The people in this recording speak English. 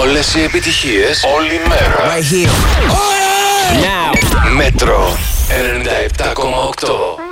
Όλες οι επιτυχίες, όλη μέρα. Right here. Now. Μέτρο 97,8.